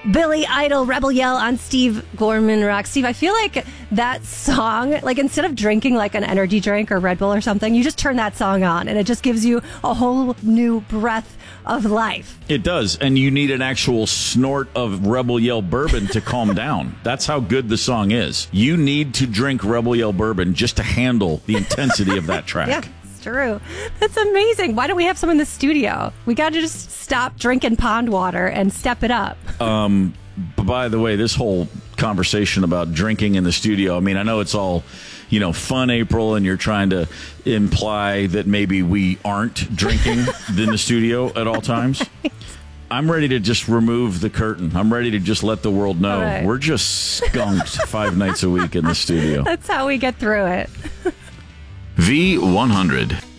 Billy Idol, Rebel Yell on Steve Gorman Rock. Steve, I feel like that song, like instead of drinking like an energy drink or Red Bull or something, you just turn that song on and it just gives you a whole new breath of life. It does, and you need an actual snort of Rebel Yell bourbon to calm down. That's how good the song is. You need to drink Rebel Yell bourbon just to handle the intensity of that track. Yeah. True. That's amazing. Why don't we have some in the studio? We got to just stop drinking pond water and step it up. By the way, this whole conversation about drinking in the studio, I mean, I know it's all, fun, April, and you're trying to imply that maybe we aren't drinking in the studio at all times. I'm ready to just remove the curtain. I'm ready to just let the world know we're just skunked 5 nights a week in the studio. That's how we get through it. V100.